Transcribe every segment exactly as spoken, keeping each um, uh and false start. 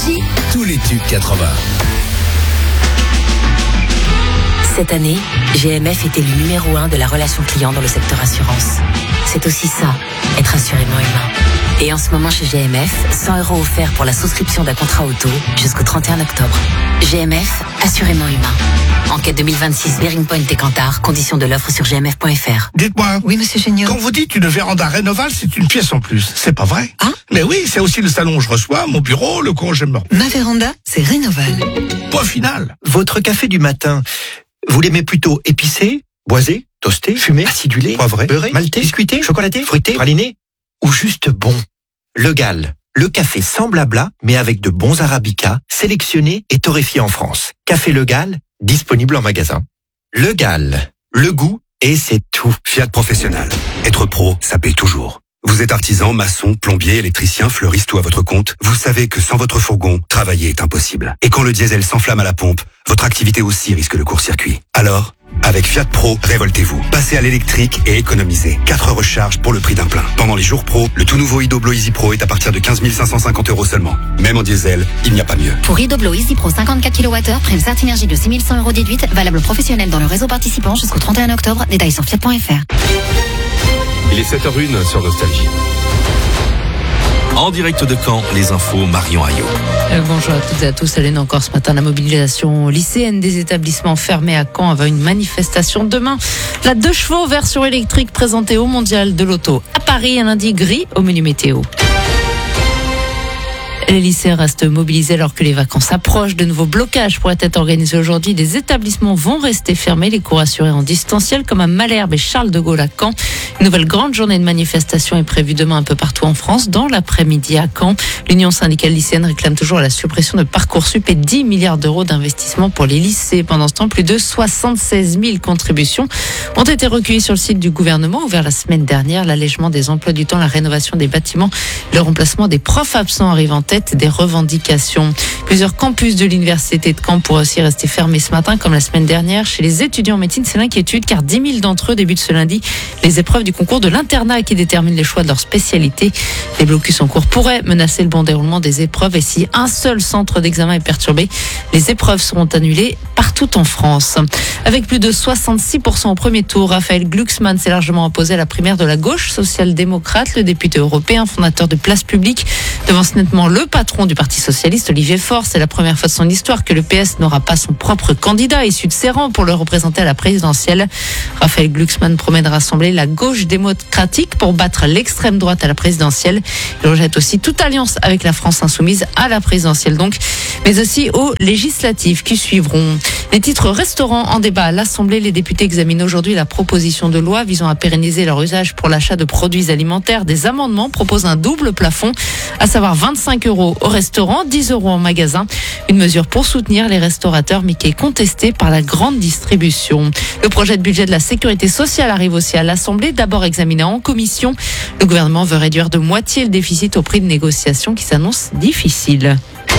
Nostalgie, tous les tubes quatre-vingts. Cette année, G M F est élu numéro un de la relation client dans le secteur assurance. C'est aussi ça, être assurément humain. Et en ce moment chez G M F, cent euros offerts pour la souscription d'un contrat auto jusqu'au trente et un octobre. G M F, assurément humain. Enquête deux mille vingt-six, Bearing Point et Cantar, conditions de l'offre sur g m f point f r. Dites-moi. Oui, monsieur Géniaud. Quand vous dites une véranda Rénoval, c'est une pièce en plus. C'est pas vrai? Hein? Mais oui, c'est aussi le salon où je reçois, mon bureau, le congément. Ma véranda, c'est Rénoval. Point final. Votre café du matin, vous l'aimez plutôt épicé, boisé, toasté, fumé, acidulé, poivré, beurré, maltais, biscuité, chocolaté, fruité, praliné ou juste bon? Le Gall, le café sans blabla, mais avec de bons arabicas, sélectionnés et torréfiés en France. Café Le Gall, disponible en magasin. Le Gall, le goût et c'est tout. Fiat Professionnel. Être pro, ça paye toujours. Vous êtes artisan, maçon, plombier, électricien, fleuriste ou à votre compte, vous savez que sans votre fourgon, travailler est impossible. Et quand le diesel s'enflamme à la pompe, votre activité aussi risque le court-circuit. Alors, avec Fiat Pro, révoltez-vous. Passez à l'électrique et économisez. quatre recharges pour le prix d'un plein. Pendant les jours pro, le tout nouveau iDoblo Easy Pro est à partir de quinze mille cinq cent cinquante euros seulement. Même en diesel, il n'y a pas mieux. Pour iDoblo Easy Pro cinquante-quatre kilowattheures, prime Certinergie de six mille cent euros déduite, valable professionnel dans le réseau participant jusqu'au trente et un octobre. Détails sur fiat point f r. Il est sept heures zéro un sur Nostalgie. En direct de Caen, les infos Marion Ayot. Euh, bonjour à toutes et à tous. À l'Aisne encore ce matin, la mobilisation lycéenne des établissements fermés à Caen avant une manifestation demain. La deux chevaux version électrique présentée au Mondial de l'Auto à Paris, un lundi gris au menu météo. Les lycéens restent mobilisés alors que les vacances approchent. De nouveaux blocages pourraient être organisés aujourd'hui. Les établissements vont rester fermés. Les cours assurés en distanciel comme à Malherbe et Charles de Gaulle à Caen. Une nouvelle grande journée de manifestation est prévue demain un peu partout en France. Dans l'après-midi à Caen, l'Union syndicale lycéenne réclame toujours la suppression de Parcoursup et dix milliards d'euros d'investissement pour les lycées. Pendant ce temps, plus de soixante-seize mille contributions ont été recueillies sur le site du gouvernement ouvert la semaine dernière. L'allègement des emplois du temps, la rénovation des bâtiments, le remplacement des profs absents arrivent en tête des revendications. Plusieurs campus de l'université de Caen pourraient aussi rester fermés ce matin, comme la semaine dernière. Chez les étudiants en médecine, c'est l'inquiétude, car dix mille d'entre eux débutent ce lundi les épreuves du concours de l'internat qui détermine les choix de leur spécialité. Les blocus en cours pourraient menacer le bon déroulement des épreuves, et si un seul centre d'examen est perturbé, les épreuves seront annulées partout en France. Avec plus de soixante-six pour cent au premier tour, Raphaël Glucksmann s'est largement opposé à la primaire de la gauche social-démocrate. Le député européen, fondateur de Place Publique, devance nettement le patron du Parti socialiste, Olivier Faure. C'est la première fois de son histoire que le P S n'aura pas son propre candidat issu de ses rangs pour le représenter à la présidentielle. Raphaël Glucksmann promet de rassembler la gauche démocratique pour battre l'extrême droite à la présidentielle. Il rejette aussi toute alliance avec la France insoumise à la présidentielle donc, mais aussi aux législatives qui suivront. Les titres restaurants en débat à l'Assemblée. Les députés examinent aujourd'hui la proposition de loi visant à pérenniser leur usage pour l'achat de produits alimentaires. Des amendements proposent un double plafond, à savoir vingt-cinq euros au restaurant, dix euros en magasin. Une mesure pour soutenir les restaurateurs, mais qui est contestée par la grande distribution. Le projet de budget de la sécurité sociale arrive aussi à l'Assemblée, d'abord examiné en commission. Le gouvernement veut réduire de moitié le déficit au prix de négociation qui s'annonce difficile.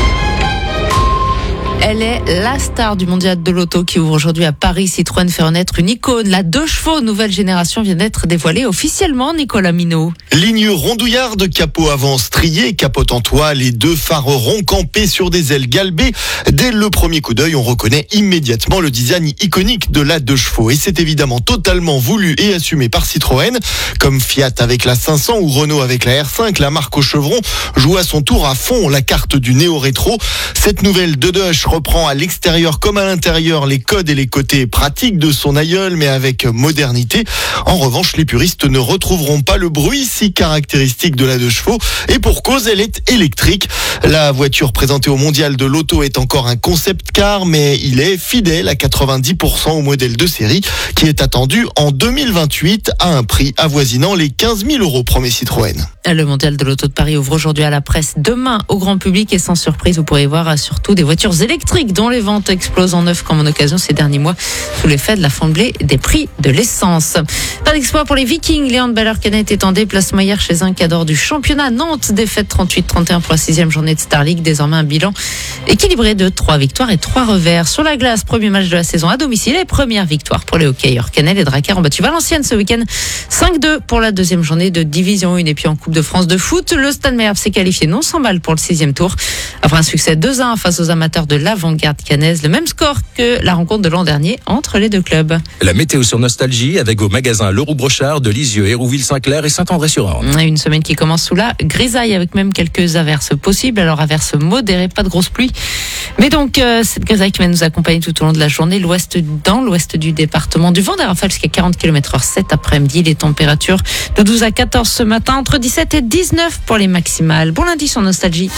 Elle est la star du mondial de l'auto qui ouvre aujourd'hui à Paris. Citroën fait renaître une icône. La deux chevaux nouvelle génération vient d'être dévoilée officiellement, Nicolas Minot. Ligne rondouillarde, capot avant strié, capote en toile, les deux phares ronds campés sur des ailes galbées. Dès le premier coup d'œil, on reconnaît immédiatement le design iconique de la deux chevaux. Et c'est évidemment totalement voulu et assumé par Citroën. Comme Fiat avec la cinq cents ou Renault avec la R cinq, la marque au chevron joue à son tour à fond la carte du néo-rétro. Cette nouvelle deux deux reprend à l'extérieur comme à l'intérieur les codes et les côtés pratiques de son aïeul, mais avec modernité. En revanche, les puristes ne retrouveront pas le bruit si caractéristique de la deux chevaux, et pour cause, elle est électrique. La voiture présentée au mondial de l'auto est encore un concept car, mais il est fidèle à quatre-vingt-dix pour cent au modèle de série qui est attendu en deux mille vingt-huit à un prix avoisinant les quinze mille euros, promet Citroën. Le mondial de l'auto de Paris ouvre aujourd'hui à la presse, demain au grand public, et sans surprise, vous pourrez voir surtout des voitures électriques dont les ventes explosent en neuf comme en occasion ces derniers mois sous l'effet de la flambée des prix de l'essence. Pas d'exploit pour les Vikings. Les handballeurs canettes étaient en déplacement hier chez un cadre du championnat. Nantes défaite trente-huit à trente et un pour la sixième journée journée de Star League, désormais un bilan équilibré de trois victoires et trois revers. Sur la glace, premier match de la saison à domicile et première victoire pour les hockeyeurs Canet. Les Drakkars ont battu Valenciennes ce week-end cinq deux pour la deuxième journée de Division un. Et puis en Coupe de France de foot, le Stade Malherbe s'est qualifié non sans mal pour le sixième tour. Après un succès deux à un face aux amateurs de l'Avant-Garde canaise, le même score que la rencontre de l'an dernier entre les deux clubs. La météo sur Nostalgie avec vos magasins Leroux Brochard de Lisieux, Hérouville-Saint-Clair et Saint-André-sur-Orne. Une semaine qui commence sous la grisaille avec même quelques averses possibles. Alors averses modérées, pas de grosses pluies. Mais donc euh, cette grisaille qui va nous accompagner tout au long de la journée, l'ouest, dans l'ouest du département, du vent des rafales jusqu'à quarante kilomètres heure cet après-midi. Les températures de douze à quatorze ce matin, entre dix-sept et dix-neuf pour les maximales. Bon lundi sur Nostalgie.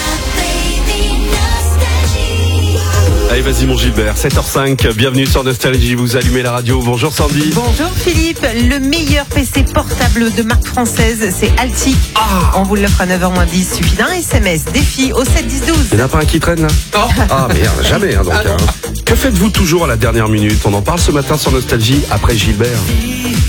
Allez, vas-y mon Gilbert, sept heures cinq, bienvenue sur Nostalgie, vous allumez la radio. Bonjour Sandy. Bonjour Philippe, le meilleur P C portable de marque française, c'est Altic. Ah. On vous l'offre à neuf heures moins dix, suffit d'un S M S, défi au sept dix douze. Il n'y en a pas un qui traîne là? Oh. Ah merde, jamais hein, donc. Ah, hein. Que faites-vous toujours à la dernière minute? On en parle ce matin sur Nostalgie après Gilbert.